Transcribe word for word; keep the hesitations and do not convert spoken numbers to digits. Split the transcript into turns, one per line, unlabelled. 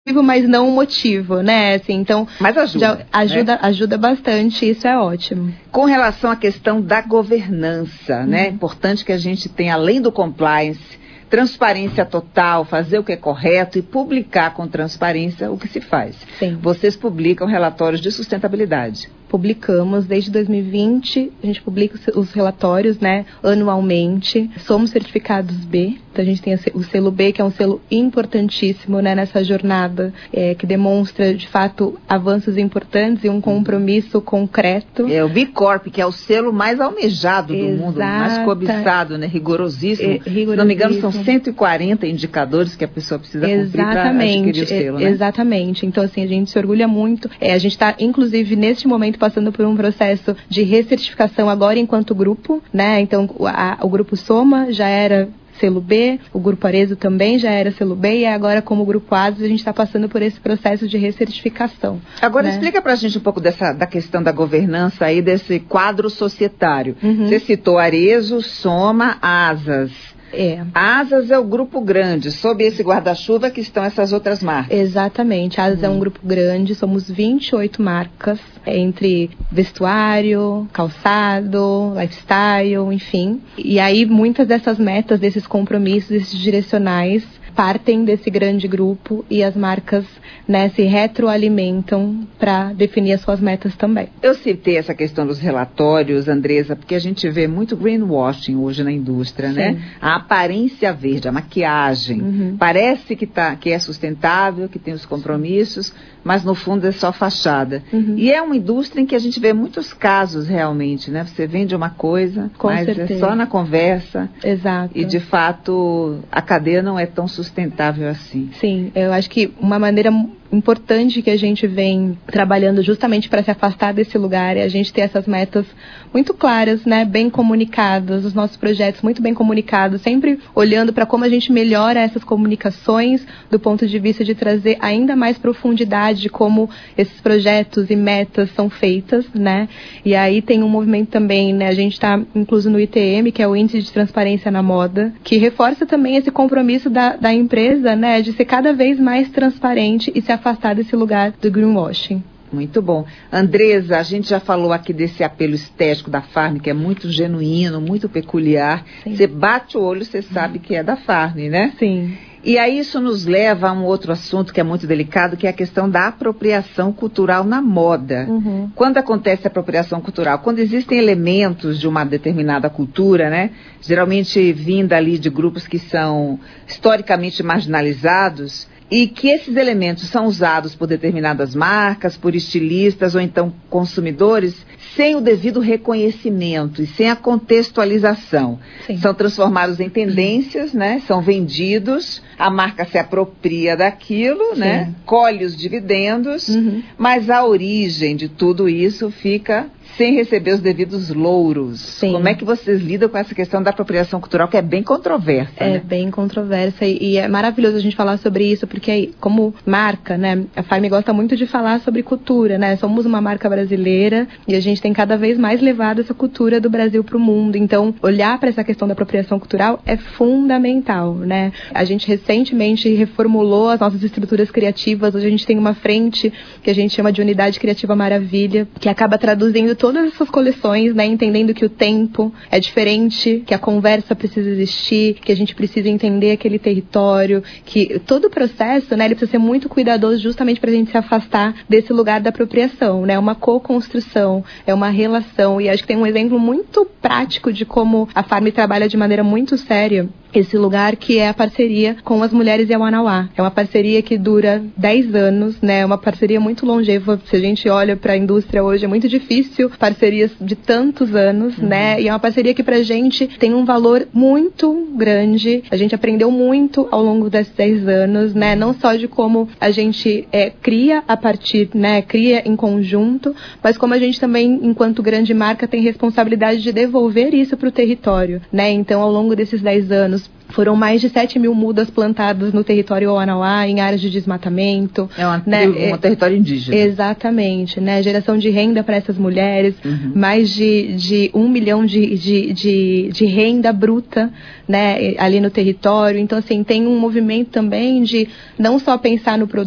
mas não um motivo, né? Assim, então,
mas ajuda,
já ajuda,
né?
ajuda bastante, isso é ótimo.
Com relação à questão da governança, uhum. né? É importante que a gente tenha, além do compliance, transparência total, fazer o que é correto e publicar com transparência o que se faz.
Sim.
Vocês publicam relatórios de sustentabilidade.
Publicamos desde dois mil e vinte, a gente publica os relatórios, né, anualmente. Somos certificados B, então a gente tem o selo B, que é um selo importantíssimo, né, nessa jornada, é, que demonstra, de fato, avanços importantes e um compromisso concreto.
É o B Corp, que é o selo mais almejado do
Exata.
mundo, mais cobiçado, né, rigorosíssimo.
É, rigorosíssimo.
Se não me engano, são cento e quarenta indicadores que a pessoa precisa cumprir para adquirir o selo, né?
Exatamente. Então, assim, a gente se orgulha muito. É, a gente está, inclusive, neste momento, passando por um processo de recertificação agora enquanto grupo, né? Então, a, o grupo Soma já era selo B, o grupo Arezzo também já era selo B, e agora, como grupo Asus, a gente está passando por esse processo de recertificação.
Agora,
né?
Explica pra gente um pouco dessa, da questão da governança aí, desse quadro societário.
Uhum.
Você citou Arezzo, Soma, Asas.
É.
Asas é o grupo grande, sob esse guarda-chuva que estão essas outras marcas.
Exatamente, Asas hum. é um grupo grande, somos vinte e oito marcas, entre vestuário, calçado, lifestyle, enfim. E aí muitas dessas metas, desses compromissos, esses direcionais, partem desse grande grupo e as marcas, né, se retroalimentam para definir as suas metas também.
Eu citei essa questão dos relatórios, Andresa, porque a gente vê muito greenwashing hoje na indústria, Sim. né? A aparência verde, a maquiagem. Uhum. Parece que, tá, que é sustentável, que tem os compromissos, mas no fundo é só fachada. Uhum. E é uma indústria em que a gente vê muitos casos realmente, né? Você vende uma coisa,
Com
mas
certeza.
é só na conversa.
Exato.
E de fato a cadeia não é tão sustentável assim.
Sim, eu acho que uma maneira importante que a gente vem trabalhando justamente para se afastar desse lugar é a gente ter essas metas muito claras, né, bem comunicadas, os nossos projetos muito bem comunicados, sempre olhando para como a gente melhora essas comunicações do ponto de vista de trazer ainda mais profundidade de como esses projetos e metas são feitas, né, e aí tem um movimento também, né, a gente está incluso no I T M, que é o Índice de Transparência na Moda, que reforça também esse compromisso da, da empresa, né, de ser cada vez mais transparente e se afastar desse lugar do greenwashing.
Muito bom. Andresa, a gente já falou aqui desse apelo estético da Farm, que é muito genuíno, muito peculiar. Sim. Você bate o olho, você sabe que é da Farm, né?
Sim.
E aí isso nos leva a um outro assunto que é muito delicado, que é a questão da apropriação cultural na moda. Uhum. Quando acontece a apropriação cultural? Quando existem elementos de uma determinada cultura, né? Geralmente vinda ali de grupos que são historicamente marginalizados, e que esses elementos são usados por determinadas marcas, por estilistas ou então consumidores, sem o devido reconhecimento e sem a contextualização. Sim. São transformados em tendências, né? São vendidos, a marca se apropria daquilo, Sim. né? Colhe os dividendos, uhum. mas a origem de tudo isso fica sem receber os devidos louros. Sim. Como é que vocês lidam com essa questão da apropriação cultural, que é bem controversa?
É
né?
bem controversa e, e é maravilhoso a gente falar sobre isso, porque como marca, né, a Farm gosta muito de falar sobre cultura, né? Somos uma marca brasileira e a gente tem cada vez mais levado essa cultura do Brasil para o mundo. Então, olhar para essa questão da apropriação cultural é fundamental, né? A gente recentemente reformulou as nossas estruturas criativas. Hoje a gente tem uma frente que a gente chama de Unidade Criativa Maravilha, que acaba traduzindo todas essas coleções, né, entendendo que o tempo é diferente, que a conversa precisa existir, que a gente precisa entender aquele território, que todo o processo, né, ele precisa ser muito cuidadoso justamente para a gente se afastar desse lugar da apropriação, né, uma co-construção, é uma relação, e acho que tem um exemplo muito prático de como a Farm trabalha de maneira muito séria esse lugar, que é a parceria com as mulheres Yawanawá. É uma parceria que dura dez anos, né? É uma parceria muito longeva. Se a gente olha para a indústria hoje, é muito difícil parcerias de tantos anos, uhum. né? E é uma parceria que pra gente tem um valor muito grande. A gente aprendeu muito ao longo desses dez anos, né? Não só de como a gente é, cria a partir, né? Cria em conjunto, mas como a gente também, enquanto grande marca, tem responsabilidade de devolver isso para o território, né? Então, ao longo desses dez anos, foram mais de sete mil mudas plantadas no território Yawanawá, em áreas de desmatamento.
É uma,
né?
um território indígena.
Exatamente, né? Geração de renda para essas mulheres, uhum. mais de, de um milhão de, de, de, de renda bruta, né? Ali no território. Então, assim, tem um movimento também de não só pensar no produto,